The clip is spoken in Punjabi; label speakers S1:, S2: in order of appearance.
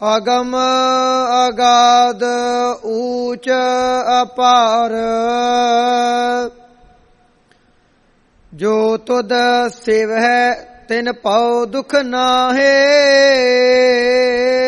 S1: ਅਗਮ ਅਗਾਧ ਊਚ ਅਪਾਰ, ਜੋ ਤੁਧ ਸੇਵਹਿ ਤਿਨ ਪਉ ਦੁਖ ਨਾਹੇ।